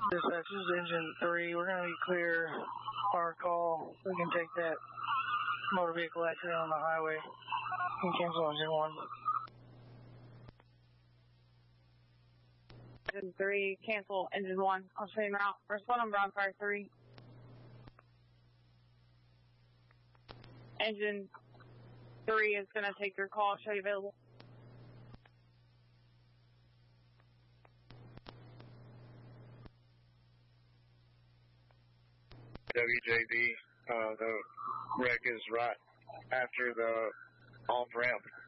Dispatch, this is Engine 3. We're going to be clear our call. We can take that motor vehicle accident on the highway. You can cancel Engine 1. Engine 3, cancel Engine 1 on same route. First one, I'm on fire 3. Engine 3 is going to take your call. Show you available. WJD, the wreck is right after the off-ramp